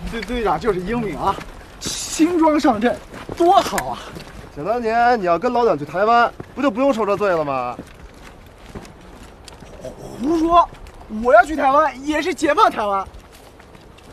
队长就是英明啊，轻装上阵，多好啊！ 想当年你要跟老蒋去台湾，不就不用受这罪了吗？ 胡说！我要去台湾也是解放台湾。